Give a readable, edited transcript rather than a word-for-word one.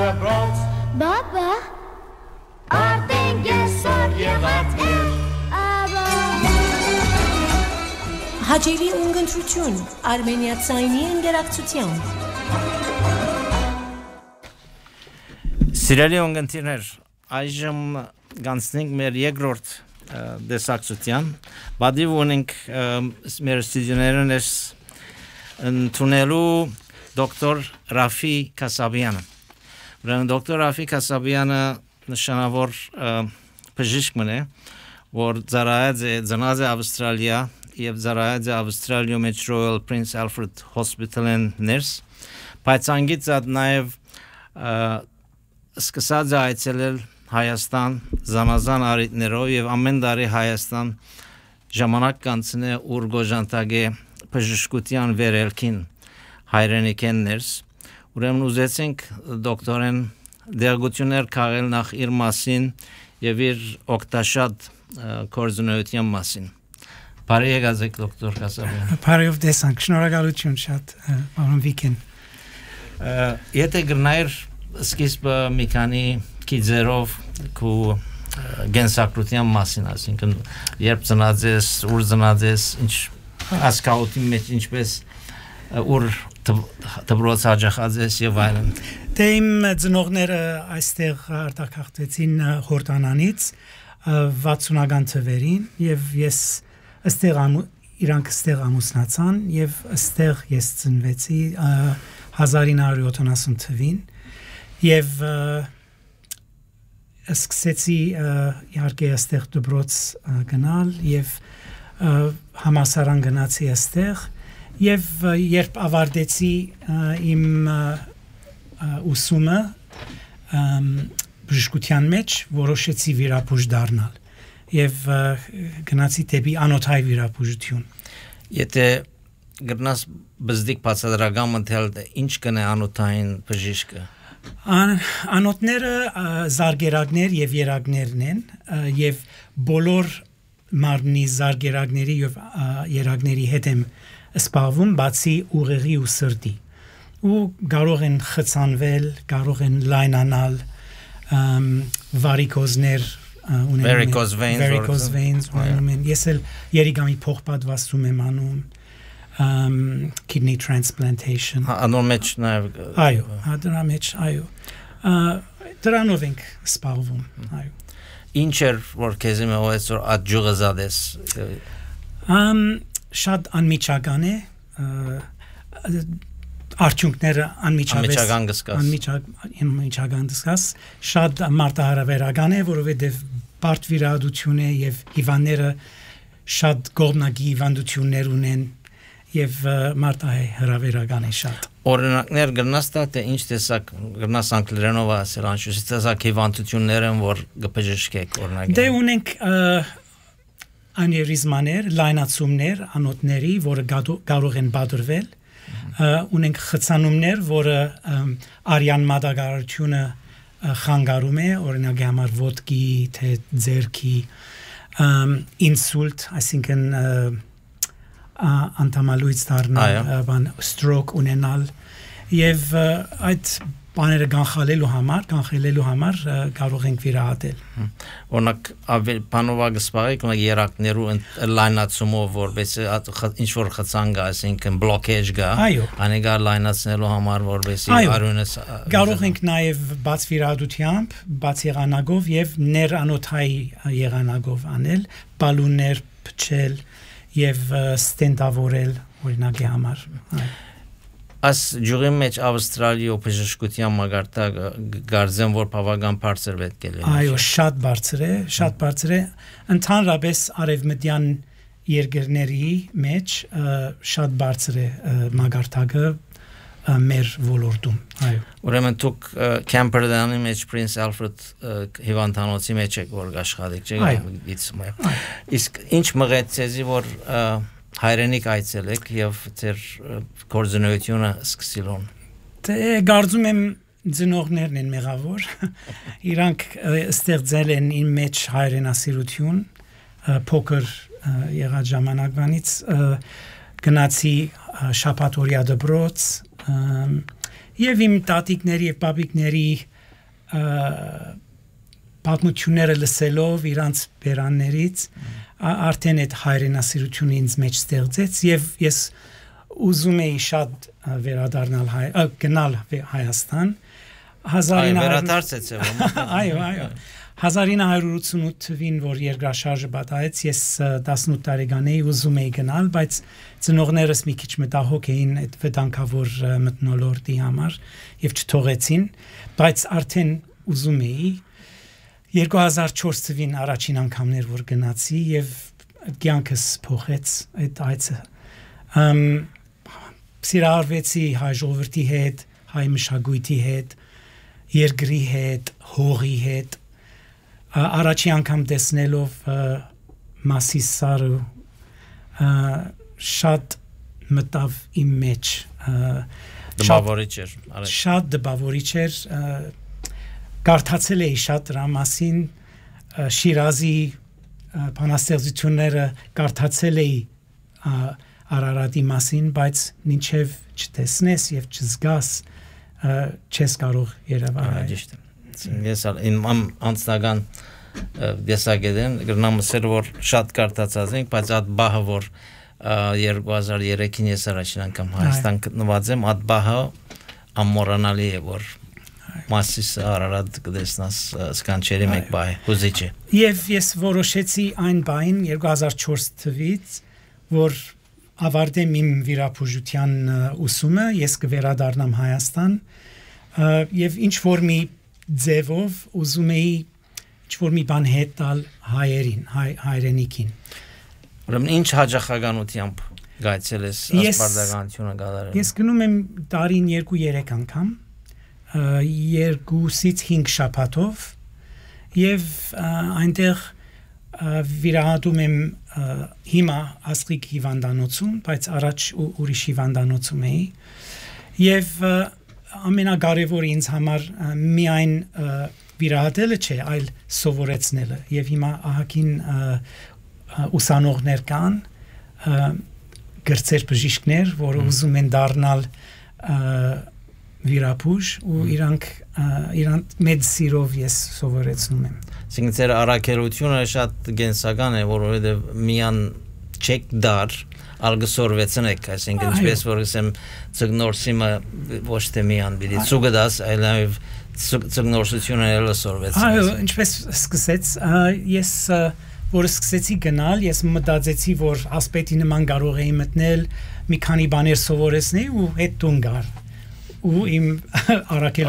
դբրոց Բաբա արդեն կեսօր եղած էր Հաջելի ունգընտրություն Արմենիացայնի ընկերակցությամբ Սիրելի ունգընտիրներ, այժմ գանցնենք մեր երկրորդ դեսակցության, բադիվ ունենք մեր ստուդիոներն ես ընդունելու դոկտոր Ռաֆի Քասաբյանը։ Ուրեմն դոկտոր Ռաֆի Քասաբյանը նշանավոր բժիշկ է, որ ծառայած է Ավստրալիա եւ ծառայած է Ավստրալիա մեջ Royal Prince Alfred Hospital-ն nurse, բայց անգից նաեւ սկսած է այցելել Հայաստան զանազան առիթներով եւ ամեն տարի Հայաստան ժամանակ կանցնե ուր գոժանտագե բժշկության վերելքին հայրենիքեններս ուրեմն ուզեցինք դոկտորեն դերգություններ քաղել նախ իր մասին եւ իր օգտաշատ կորզունեության մասին բարի եկած եք դոկտոր Քասաբյան բարիով դեսանք շնորհակալություն շատ պարոն Վիկեն եթե գրնայր սկիզբը մի քանի քիզերով քու գենսակրության մասին ասինքն երբ ծնած ես ուր ծնած ես ինչ ասկաուտի մեջ ինչպես ուր դբրոց հաջախած ես եւ այլն դե իմ ծնողները այստեղ արտակախտեցին Հորդանանից 60-ական թվերին եւ ես իրանք ստեղ ամուսնացան եւ ստեղ ես ծնվեցի 1970 թվին եւ սկսեցի իհարկե այստեղ դպրոց գնալ եւ համասարան գնացի այստեղ եւ երբ ավարտեցի իմ ուսումը բժշկության մեջ որոշեցի վիրաբույժ դառնալ եւ գնացի դեպի անոթայ վիրաբույժություն եթե գրնաս բզդիկ բացադրական մտել ինչ կնե անոթային բժիշկը անոթները զարգերակներ եւ երակներն են եւ բոլոր մարմնի զարգերակների եւ երակների հետ եմ սպառվում բացի ուղեղի ու սրտի ու կարող են խցանվել կարող են լայնանալ վարիկոզներ varicose veins ես էլ երիկամի փոխպատվաստում եմ անում kidney transplantation անոր մեջ նաև այո դրա մեջ այո դրանով ենք սպառվում այո ինչ էր որ քեզի մոյս որ աջուղը զադես շատ անմիջական է արդյունքները անմիջական գսկաս շատ մարտահրավերական է որովհետև բարդ վիրահատություն է եւ հիվանդները շատ գողնագի հիվանդություններ ունեն եւ մարտահրավերական է շատ օրինակներ գրնաս թե ինչ տեսակ գրնաս անգլերենով ասել անշուշտ տեսակ հիվանդություններ են որ գբժշկեք օրինակ դե ունենք անևրիզմաներ լայնացումներ անոթների որը կարող են բادرվել ունենք խցանումներ որը արյան մատակարարությունը խանգարում է օրինակի համար ոտքի թե ձեռքի ինսուլտ այսինքն անտամալույց դառնալ բան stroke ունենալ եւ այդ բաները կանխելելու համար կարող ենք վիրահատել օրինակ բանովագ սպարեք օրինակ երակներու լայնացումով որպես ինչ որ խցան գա այսինքն blockage գա անեգա լայնացնելու համար որպես արյունը կարող ենք նաեւ բաց վիրահատությամբ բաց եղանակով եւ ներանոթայ եղանակով անել բալուններ փչել եւ ստենտավորել օրինակի համար As ջուրի մեջ Ավստրալիա բժշկության մագարտա գարձեն որ բավական բարձր պետք է լինի այո շատ բարձր է ընդհանրապես արևմտյան երկրների մեջ շատ բարձր է մագարտակը մեր ոլորտում այո ուրեմն դուք Camperdown-ի մեջ Prince Alfred հիվանդանոցի մեջ եք որ աշխատեք իսկ ինչ մղեցի որ հայրենիք այցելեք եւ ձեր կորզունեությունը սկսիլոն դե գարձում եմ ծնողներն են մեղավոր իրանք ստեղծել են իմ մեջ հայրենասիրություն փոքր եղած ժամանակվանից գնացի շաբաթօրյա դպրոց եւ իմ տատիկների եւ պապիկների պատմությունները լսելով իրանց բերաններից արդեն այդ հայրենասիրությունը ինձ մեջ ստեղծեց եւ ես ուզում էի շատ վերադառնալ գնալ Հայաստան վերադարձեց այո 1988 թվին որ երկրաշարժը պատահեց ես 18 տարեկան էի ուզում էի գնալ բայց ծնողներս մի քիչ մտահոգ էին այդ վտանգավոր մթնոլորտի համար եւ չթողեցին բայց արդեն ուզում էի 2004 թվին առաջին անգամներ որ գնացի եւ կյանքս փոխեց այդ այցը սիրահարվեցի հայ ժողովրդի հետ հայ մշակույթի հետ երկրի հետ հողի հետ առաջի անգամ տեսնելով Մասիս սարը շատ մտավ իմ մեջ դպավորիչ էր շատ դպավորիչ էր կարդացել էի շատ դրա մասին Շիրազի բանաստեղծությունները կարդացել էի Արարատի մասին բայց մինչև չտեսնես եւ չզգաս չես կարող երևալ ես իմ անձնական դեսագետեն գրնամսել որ շատ կարդացած ենք բայց այդ բահը որ 2003-ին ես առաջին անգամ Հայաստան գտնված եմ այդ բահը ամորանալի է որ Մասիս Արարատ կտեսնաս սկանչերի մեկ բայ հուզիչ է եւ ես որոշեցի այն բային 2004 թվից որ ավարտեմ իմ վիրապուժության ուսումը ես կվերադառնամ Հայաստան եւ ինչ որ մի ձևով ուզում էի ինչ որ մի բան հետ տալ հայերին հայրենիքին ուրեմն ինչ հաջողականությամբ գայցել ես ասպարդականությունը գալարել ես գնում եմ տարին 2-3 անգամ 2-ից 5 շաբաթով եւ այնտեղ վիրահատում եմ հիմա Աստրիկ հիվանդանոցում բայց առաջ ուրիշ հիվանդանոցում էի եւ ամենակարևորը ինձ համար միայն վիրահատելը չէ, այլ սովորեցնելը եւ հիմա ահագին ուսանողներ կան գրծեր բժիշկներ, որ ուզում են դառնալ վիրապուժ ու իրանք մեծ սիրով ես սովորեցնում եմ Այսինքն ձեր առաքելությունը շատ գենսական է, որովհետեւ միան չեք դար ալգսորվեցնեք, այսինքն ինչպես որ ասեմ ծգնորսիմը ոչ թե միան բիլի ցուգդաս, այլև ծգնորսությունը ելսորվեցնեք։ Այո, ինչպես սկսեց, ես որ սկսեցի գնալ, ես մտածեցի, որ ասպետի նման կարող էի մտնել, մի քանի բաներ սովորեցնել ու հետ տուն գար։ Ու իմ առաքել